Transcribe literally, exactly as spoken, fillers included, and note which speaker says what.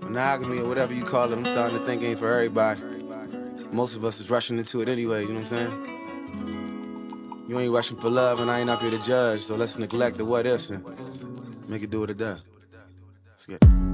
Speaker 1: monogamy or whatever you call it, I'm starting to think ain't for everybody. Most of us is rushing into it anyway, you know what I'm saying? You ain't rushing for love and I ain't up here to judge, so let's neglect the what ifs and make it do what it does. Let's get it.